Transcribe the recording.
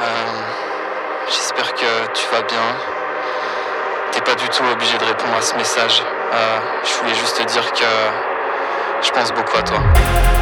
J'espère que tu vas bien. T'es pas du tout obligé de répondre à ce message. Je voulais juste te dire que je pense beaucoup à toi.